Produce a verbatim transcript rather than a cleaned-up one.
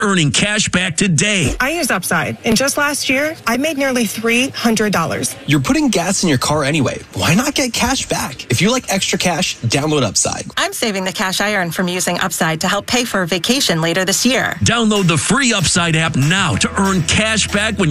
earning cash back today. I use Upside, and just last year, I made nearly three hundred dollars. You're putting gas in your car anyway. Why not get cash back? If you like extra cash, download Upside. I'm saving the cash I earn from using Upside to help pay for a vacation later this year. Download the free Upside app now to earn cash back when